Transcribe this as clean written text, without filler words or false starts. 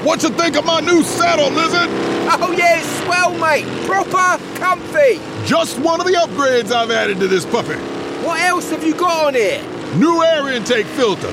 What you think of my new saddle, Lizard? Oh yeah, it's swell, mate. Proper comfy. Just one of the upgrades I've added to this puppy. What else have you got on here? New air intake filter.